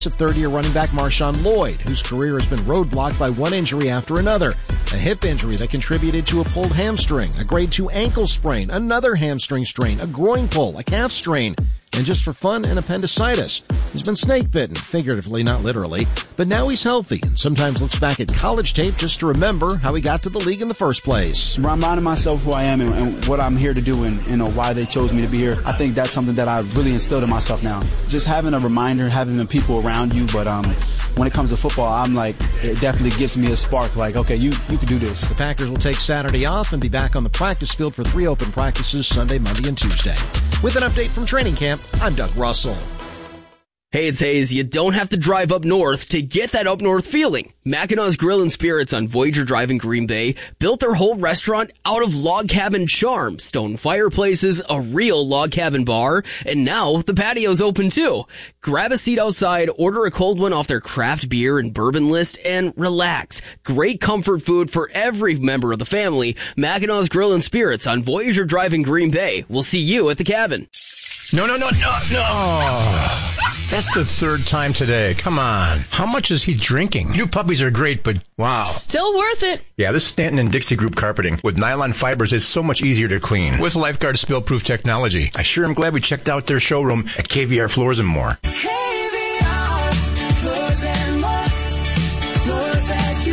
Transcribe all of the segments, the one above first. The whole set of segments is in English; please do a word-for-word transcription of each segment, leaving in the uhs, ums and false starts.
At third-year running back Marshawn Lloyd, whose career has been roadblocked by one injury after another. A hip injury that contributed to a pulled hamstring, a grade two ankle sprain, another hamstring strain, a groin pull, a calf strain, and just for fun, an appendicitis. He's been snake-bitten, figuratively, not literally, but now he's healthy and sometimes looks back at college tape just to remember how he got to the league in the first place. Reminding myself who I am and, and what I'm here to do and, you know, why they chose me to be here. I think that's something that I really instilled in myself now. Just having a reminder, having the people around you, but um, when it comes to football, I'm like, it definitely gives me a spark, like, okay, you, you can do this. The Packers will take Saturday off and be back on the practice field for three open practices Sunday, Monday, and Tuesday. With an update from training camp, I'm Doug Russell. Hey, it's Hayes. You don't have to drive up north to get that up north feeling. Mackinac Grill and Spirits on Voyager Drive in Green Bay built their whole restaurant out of log cabin charm. Stone fireplaces, a real log cabin bar, and now the patio's open too. Grab a seat outside, order a cold one off their craft beer and bourbon list, and relax. Great comfort food for every member of the family. Mackinac Grill and Spirits on Voyager Drive in Green Bay. We'll see you at the cabin. No, no, no, no, no. Oh, that's the third time today. Come on. How much is he drinking? New puppies are great, but wow. Still worth it. Yeah, this Stanton and Dixie Group carpeting with nylon fibers is so much easier to clean. With Lifeguard spill-proof technology. I sure am glad we checked out their showroom at K V R Floors and More. K V R Floors and More. Floors that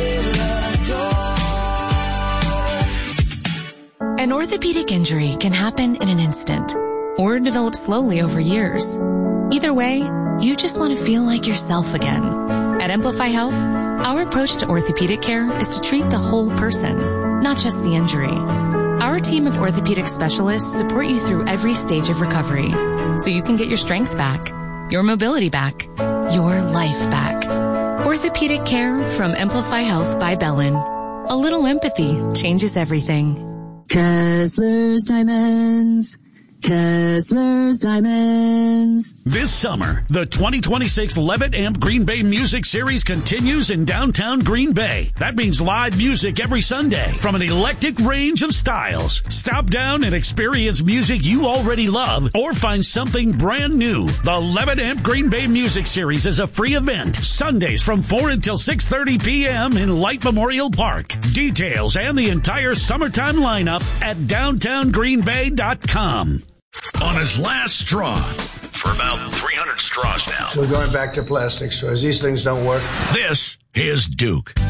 you will adore. An orthopedic injury can happen in an instant or develop slowly over years. Either way, you just want to feel like yourself again. At Amplify Health, our approach to orthopedic care is to treat the whole person, not just the injury. Our team of orthopedic specialists support you through every stage of recovery, so you can get your strength back, your mobility back, your life back. Orthopedic care from Amplify Health by Bellin. A little empathy changes everything. Kessler's Diamonds. Kessler's Diamonds. This summer, the twenty twenty-six Levitt Amp Green Bay Music Series continues in downtown Green Bay. That means live music every Sunday from an eclectic range of styles. Stop down and experience music you already love or find something brand new. The Levitt Amp Green Bay Music Series is a free event. Sundays from four until six thirty p.m. in Light Memorial Park. Details and the entire summertime lineup at downtown green bay dot com. On his last straw, for about three hundred straws now. We're going back to plastic straws. These things don't work. This is Duke.